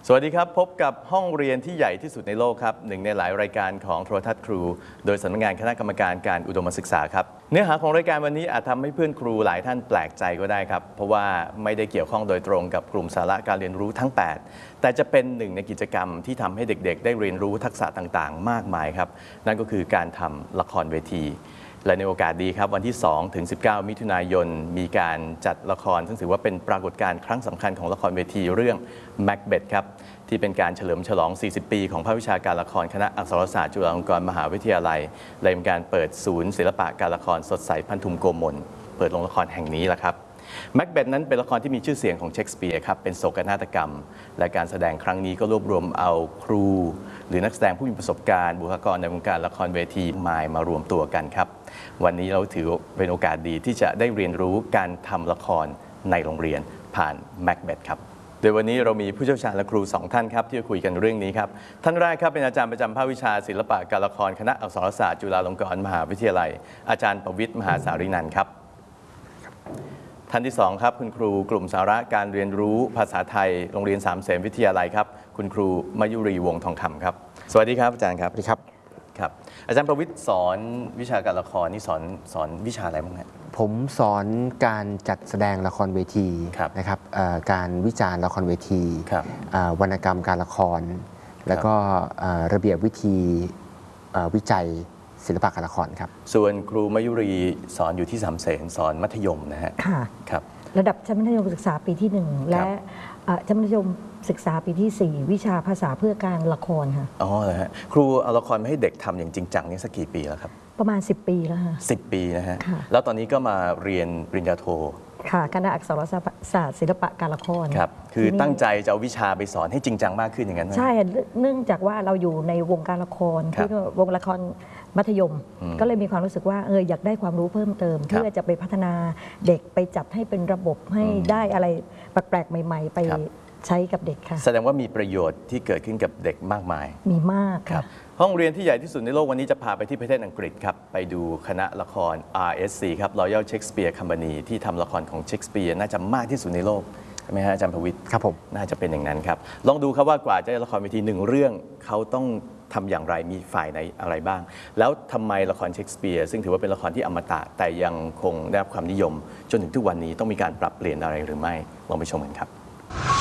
สวัสดีครับพบกับห้องเรียนที่ใหญ่ที่สุดในโลกครับหนึ่งในหลายรายการของโทรทัศน์ครูโดยสำนักงานคณะกรรมการการอุดมศึกษาครับเนื้อหาของรายการวันนี้อาจทำให้เพื่อนครูหลายท่านแปลกใจก็ได้ครับเพราะว่าไม่ได้เกี่ยวข้องโดยตรงกับกลุ่มสาระการเรียนรู้ทั้ง 8แต่จะเป็นหนึ่งในกิจกรรมที่ทำให้เด็กๆได้เรียนรู้ทักษะต่างๆมากมายครับนั่นก็คือการทำละครเวทีและในโอกาสดีครับวันที่2 ถึง 19 มิถุนายนมีการจัดละครซึ่งถือว่าเป็นปรากฏการณ์ครั้งสำคัญของละครเวทีเรื่อง Macbeth ครับที่เป็นการเฉลิมฉลอง 40 ปีของภาควิชาการละครคณะอักษรศาสตร์จุฬาลงกรณ์มหาวิทยาลัยและเป็นการเปิดศูนย์ศิลปะการละครสดใสพันธุมโกมลเปิดโรงละครแห่งนี้แหละครับแม็กเบธนั้นเป็นละครที่มีชื่อเสียงของเชคสเปียร์ครับเป็นโศกนาฏกรรมและการแสดงครั้งนี้ก็รวบรวมเอาครูหรือนักแสดงผู้มีประสบการณ์บุคลากรในวงการละครเวทีมารวมตัวกันครับวันนี้เราถือเป็นโอกาสดีที่จะได้เรียนรู้การทำละครในโรงเรียนผ่านแม็กเบธครับโดยวันนี้เรามีผู้เชี่ยวชาญและครู2ท่านครับที่จะคุยกันเรื่องนี้ครับท่านแรกครับเป็นอาจารย์ประจำภาควิชาศิลปะการละครคณะอักษรศาสตร์จุฬาลงกรณ์มหาวิทยาลัยอาจารย์ประวิตรมหาสารีนันท์ครับท่านที่2ครับคุณครูกลุ่มสาระการเรียนรู้ภาษาไทยโรงเรียนสามเสนวิทยาลัยครับคุณครูมยุรีวงศ์ทองคำครับสวัสดีครับอาจารย์ครับสวัสดีครับครับอาจารย์ประวิตรสอนวิชาการละครนี่สอนวิชาอะไรบ้างครับผมสอนการจัดแสดงละครเวทีนะครับการวิจารณ์ละครเวทีวรรณกรรมการละครแล้วก็ระเบียบวิธีวิจัยศิลปะการละครครับส่วนครูมยุรีสอนอยู่ที่สามเสนสอนมัธยมนะฮะค่ะครับระดับชั้นมัธยมศึกษาปีที่1และชั้นมัธยมศึกษาปีที่4วิชาภาษาเพื่อการละครค่ะอ๋อเหรอฮะครูเอาละครมาให้เด็กทำอย่างจริงจังนี่สักกี่ปีแล้วครับประมาณ10 ปีแล้วค่ะ 10 ปีนะฮะแล้วตอนนี้ก็มาเรียนปริญญาโทค่ะคณะอักษรศาสตร์ศิลปะการละครครับคือตั้งใจจะเอาวิชาไปสอนให้จริงจังมากขึ้นอย่างนั้นไหมใช่เนื่องจากว่าเราอยู่ในวงการละครที่วงละครมัธยมก็เลยมีความรู้สึกว่าอยากได้ความรู้เพิ่มเติมเพื่อจะไปพัฒนาเด็กไปจัดให้เป็นระบบให้ได้อะไรแปลกๆใหม่ๆไปใช้กับเด็กค่ะแสดงว่ามีประโยชน์ที่เกิดขึ้นกับเด็กมากมายมีมากค่ะห้องเรียนที่ใหญ่ที่สุดในโลกวันนี้จะพาไปที่ประเทศอังกฤษครับไปดูคณะละคร RSC ครับ Royal Shakespeare Company ที่ทำละครของเชคสเปียร์น่าจะมากที่สุดในโลกใช่ไหมฮะอาจารย์ประวิตรครับผมน่าจะเป็นอย่างนั้นครับลองดูครับว่ากว่าจะได้ละครเวที1 เรื่องเขาต้องทำอย่างไรมีฝ่ายไหนอะไรบ้างแล้วทำไมละครเชคสเปียร์ซึ่งถือว่าเป็นละครที่อมตะแต่ยังคงได้รับความนิยมจนถึงทุกวันนี้ต้องมีการปรับเปลี่ยนอะไรหรือไม่ลองไปชมกันครับ